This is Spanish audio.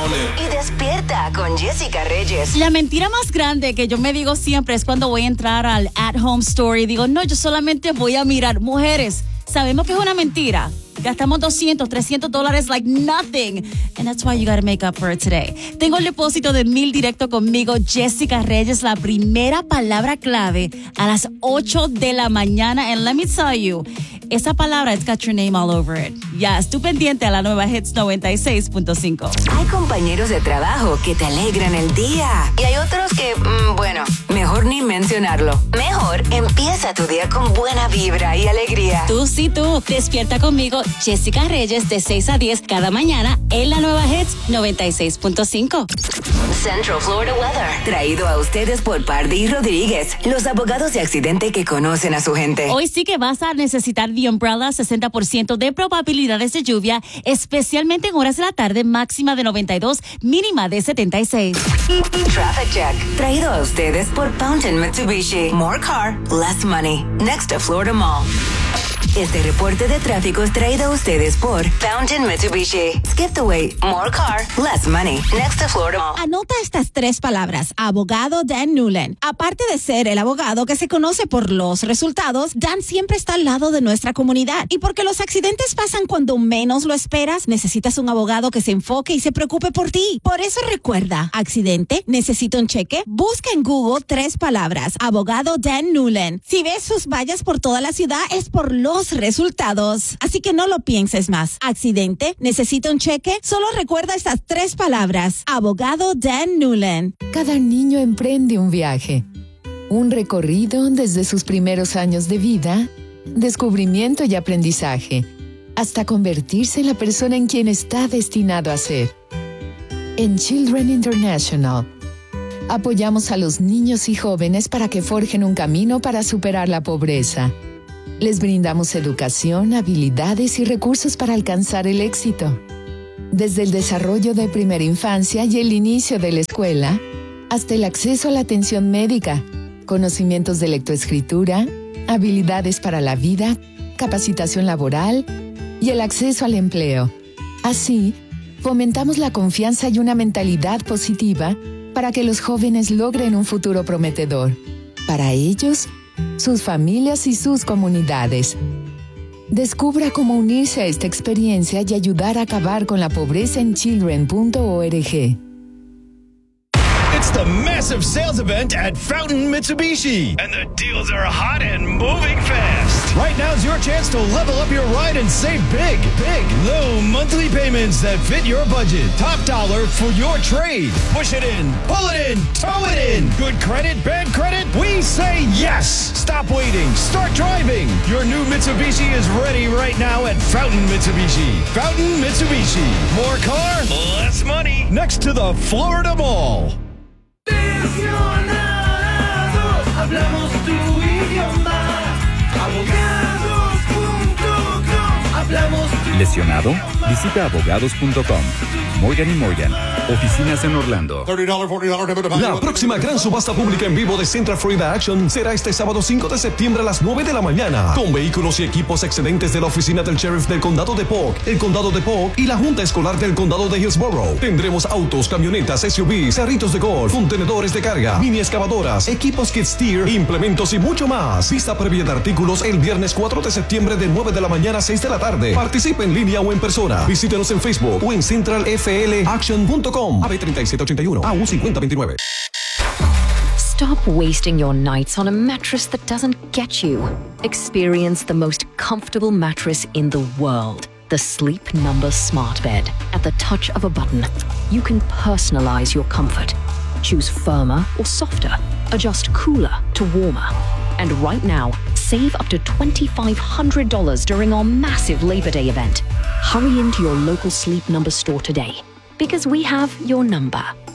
Y despierta con Jessica Reyes. La mentira más grande que yo me digo siempre es cuando voy a entrar al At Home Store y digo, no, yo solamente voy a mirar. Mujeres, sabemos que es una mentira. Gastamos $200, $300 like nothing. And that's why you gotta make up for it today. Tengo el depósito de 1,000 directo conmigo, Jessica Reyes, la primera palabra clave a las 8 de la mañana. And let me tell you, esa palabra, it's got your name all over it. Yes, tú pendiente a la nueva Hits 96.5. Hay compañeros de trabajo que te alegran el día. Y hay otros que, bueno, mejor ni mencionarlo. Mejor empieza tu día con buena vibra y alegría. Tú, despierta conmigo, Jessica Reyes, de 6 a 10 cada mañana en la nueva Hits 96.5. Central Florida Weather. Traído a ustedes por Pardí Rodríguez, los abogados de accidente que conocen a su gente. Hoy sí que vas a necesitar The Umbrella, 60% de probabilidades de lluvia, especialmente en horas de la tarde, máxima de 92, mínima de 76. Traffic Check. Traído a ustedes por Fountain Mitsubishi. More car, less money. Next to Florida Mall. Este reporte de tráfico es traído a ustedes por Fountain Mitsubishi. Skip the wait. More car, less money. Next to Florida Mall. Anota estas 3 palabras. Abogado Dan Newland. Aparte de ser el abogado que se conoce por los resultados, Dan siempre está al lado de nuestra comunidad. Y porque los accidentes pasan cuando menos lo esperas, necesitas un abogado que se enfoque y se preocupe por ti. Por eso recuerda, accidente, necesito un cheque. Busca en Google 3 palabras. Abogado Dan Newland. Si ves sus vallas por toda la ciudad, es por los resultados. Así que no lo pienses más. Accidente, necesito un cheque. Solo recuerda estas 3 palabras. Abogado Dan Newland. Cada niño emprende un viaje. Un recorrido desde sus primeros años de vida, descubrimiento y aprendizaje, hasta convertirse en la persona en quien está destinado a ser. En Children International, apoyamos a los niños y jóvenes para que forjen un camino para superar la pobreza. Les brindamos educación, habilidades y recursos para alcanzar el éxito. Desde el desarrollo de primera infancia y el inicio de la escuela, hasta el acceso a la atención médica, conocimientos de lectoescritura, habilidades para la vida, capacitación laboral y el acceso al empleo. Así, fomentamos la confianza y una mentalidad positiva para que los jóvenes logren un futuro prometedor. Para ellos, sus familias y sus comunidades. Descubra cómo unirse a esta experiencia y ayudar a acabar con la pobreza en children.org. It's the massive sales event at Fountain Mitsubishi. And the deals are hot and moving fast. Right now's your chance to level up your ride and save big. Low monthly payments that fit your budget. Top dollar for your trade. Push it in, pull it in, tow it in. Good credit, bad credit? We say yes. Stop waiting. Start driving. Your new Mitsubishi is ready right now at Fountain Mitsubishi. Fountain Mitsubishi. More car, less money. Next to the Florida Mall. Hablamos tu idioma. Abogados.com. Hablamos tu ¿Lesionado? Visita abogados.com. Morgan & Morgan. Oficinas en Orlando. La próxima gran subasta pública en vivo de Central Florida Action será este sábado 5 de septiembre a las 9 de la mañana. Con vehículos y equipos excedentes de la oficina del sheriff del condado de Polk, el condado de Polk y la junta escolar del condado de Hillsborough. Tendremos autos, camionetas, SUVs, carritos de golf, contenedores de carga, mini excavadoras, equipos skid steer, implementos y mucho más. Vista previa de artículos el viernes 4 de septiembre de 9 de la mañana a 6 de la tarde. Participe en línea o en persona. Visítenos en Facebook o en centralflaction.com. AB 3781, AU 5029. Stop wasting your nights on a mattress that doesn't get you. Experience the most comfortable mattress in the world. The Sleep Number Smart Bed. At the touch of a button, you can personalize your comfort. Choose firmer or softer. Adjust cooler to warmer. And right now, save up to $2,500 during our massive Labor Day event. Hurry into your local Sleep Number store today, because we have your number.